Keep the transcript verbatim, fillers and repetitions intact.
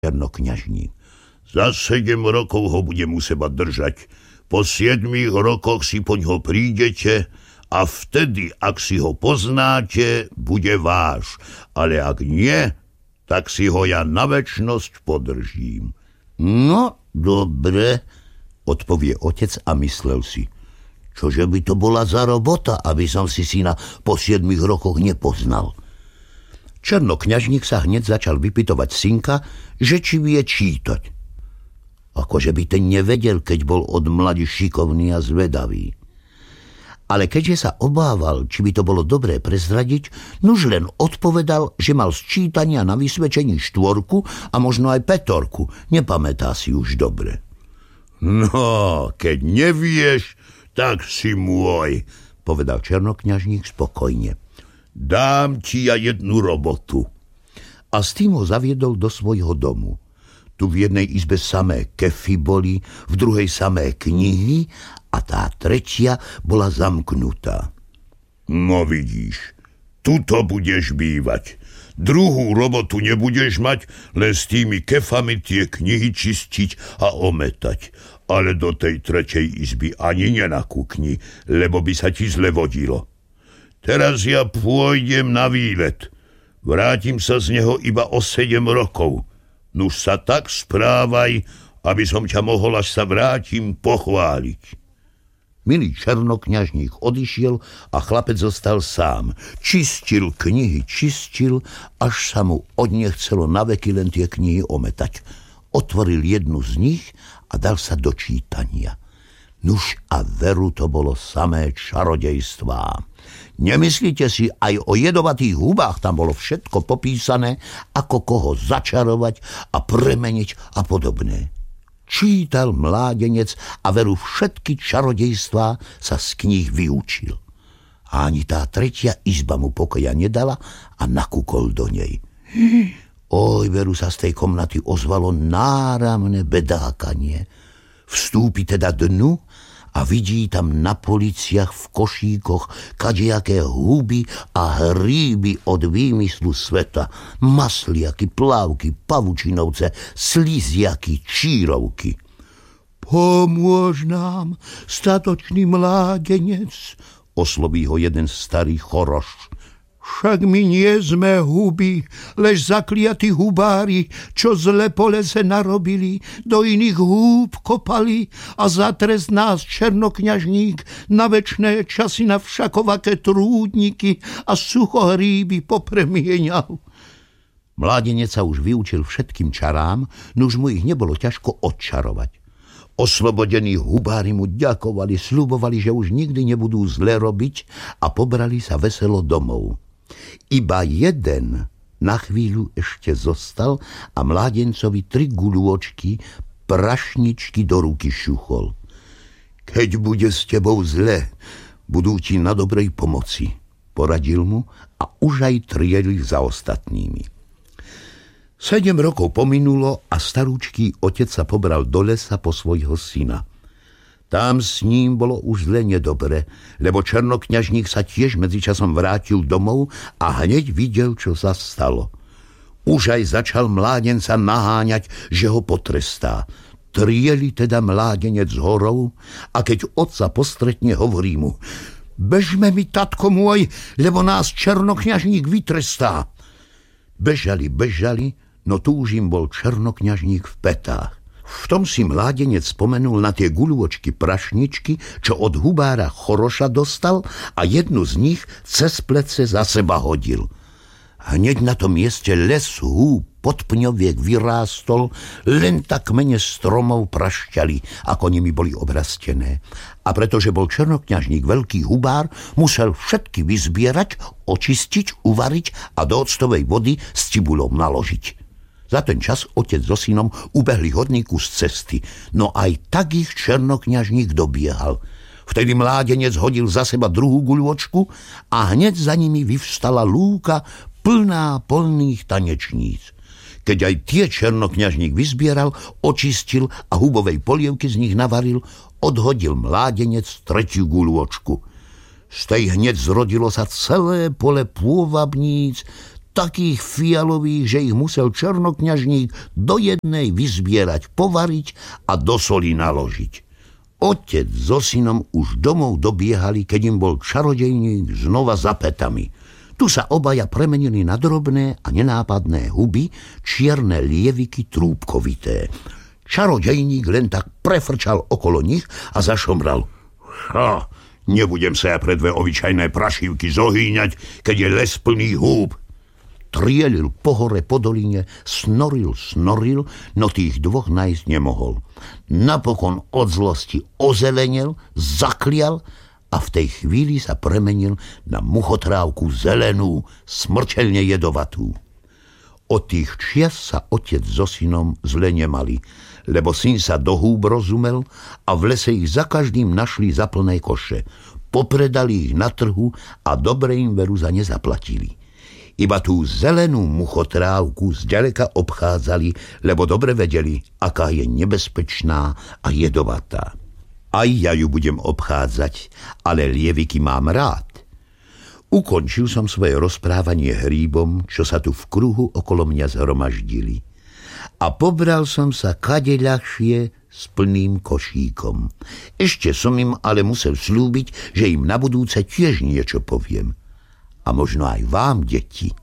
černokňažník. Za sedem rokov ho budem u seba držať. Po siedmých rokoch si poňho prídete a vtedy, ak si ho poznáte, bude váš. Ale ak nie, tak si ho ja na večnosť podržím. No, dobre, odpovie otec a myslel si. Čože by to bola za robota, aby som si syna po siedmých rokoch nepoznal. Černokňažník sa hneď začal vypytovať synka, že či vie čítať. Akože by ten nevedel, keď bol od mladi šikovný a zvedavý. Ale keďže sa obával, či by to bolo dobré prezradiť, nuž len odpovedal, že mal z čítania na vysvedčení štvorku a možno aj petorku. Nepamätá si už dobre. No, keď nevieš, tak si môj, povedal černokňažník spokojne. Dám ti ja jednu robotu. A s tým ho zaviedol do svojho domu. Tu v jednej izbe samé kefy boli, v druhej samé knihy a tá tretia bola zamknutá. No vidíš, tuto budeš bývať. Druhú robotu nebudeš mať, len s tými kefami tie knihy čistiť a ometať. Ale do tej tretej izby ani nenakúkni, lebo by sa ti zle vodilo. Teraz ja pôjdem na výlet. Vrátim sa z neho iba o sedem rokov. Nuž sa tak správaj, aby som ťa mohol, až sa vrátim, pochváliť. Milý černokňažník odišiel a chlapec zostal sám. Čistil knihy, čistil, až sa mu odnechcelo naveky len tie knihy ometať. Otvoril jednu z nich a dal sa do čítania. Nuž a veru to bolo samé čarodejstvá. Nemyslíte si, aj o jedovatých hubách tam bolo všetko popísané, ako koho začarovať a premeniť a podobné. Čítal mládenec a veru všetky čarodejstvá sa z kníh vyučil. A ani tá tretia izba mu pokoja nedala a nakúkol do nej. Oj, veru sa z tej komnaty ozvalo náramné bedákanie. Vstúpi teda dnu a vidí tam na policiach v košíkoch kadejaké huby a hríby od výmyslu sveta. Masliaky, plávky, pavučinovce, sliziaky, čírovky. Pomôž nám, statočný mládenec, osloví ho jeden starý choroš. Však my nie sme huby, lež zakliatí hubári, čo zle po lese narobili, do iných húb kopali a za trest nás černokňažník na večné časy na všakovaké trúdniky a suchohríby popremienial. Mládenec sa už vyučil všetkým čarám, nuž mu ich nebolo ťažko odčarovať. Oslobodení hubári mu ďakovali, sľubovali, že už nikdy nebudú zle robiť a pobrali sa veselo domov. Iba jeden na chvíľu ešte zostal a mládencovi tri guľôčky, prašničky do ruky šuchol. Keď bude s tebou zle, budú ti na dobrej pomoci, poradil mu a už aj triedli za ostatnými. Sedem rokov pominulo a starúčký otec sa pobral do lesa po svojho syna. Tam s ním bolo už zle nedobre, lebo černokňažník sa tiež medzičasom vrátil domov a hneď videl, čo sa stalo. Už aj začal mládenca naháňať, že ho potrestá. Trieli teda mládenec horou a keď otca postretne, hovorí mu: Bežme mi, tatko môj, lebo nás černokňažník vytrestá. Bežali, bežali, no tu už im bol černokňažník v petách. V tom si mládenec spomenul na tie guľôčky prašničky, čo od hubára choroša dostal a jednu z nich cez plece za seba hodil. Hneď na tom mieste les húb pod pňoviek vyrástol, len tak kmene stromov prašťali, ako nimi boli obrastené. A pretože bol černokňažník veľký hubár, musel všetky vyzbierať, očistiť, uvariť a do octovej vody s cibulou naložiť. Za ten čas otec so synom ubehli hodný kus cesty, no aj tak ich černokňažník dobiehal. Vtedy mládenec hodil za seba druhú guľôčku a hneď za nimi vyvstala lúka plná polných tanečníc. Keď aj tie černokňažník vyzbieral, očistil a hubovej polievky z nich navaril, odhodil mládenec tretiu guľôčku. Z tej hneď zrodilo sa celé pole pôvabníc, takých fialových, že ich musel černokňažník do jednej vyzbierať, povariť a do soli naložiť. Otec so synom už domov dobiehali, keď im bol čarodejník znova za pätami. Tu sa obaja premenili na drobné a nenápadné huby, čierne lieviky trúbkovité. Čarodejník len tak prefrčal okolo nich a zašomral. Ha, nebudem sa ja pre dve obyčajné prašivky zohýňať, keď je les plný húb. Trielil po hore, po doline, snoril, snoril, no tých dvoch nájsť nemohol. Napokon od zlosti ozelenel, zaklial a v tej chvíli sa premenil na muchotrávku zelenú, smrteľne jedovatú. Od tých čias sa otec so synom zle nemali, lebo syn sa do húb rozumel a v lese ich za každým našli za plné koše. Popredali ich na trhu a dobre im veru za ne zaplatili. Iba tú zelenú muchotrávku zďaleka obchádzali, lebo dobre vedeli, aká je nebezpečná a jedovatá. Aj ja ju budem obchádzať, ale lieviky mám rád. Ukončil som svoje rozprávanie hríbom, čo sa tu v kruhu okolo mňa zhromaždili. A pobral som sa kade ľahšie s plným košíkom. Ešte som im ale musel slúbiť, že im na budúce tiež niečo poviem. A možno aj vám, deti.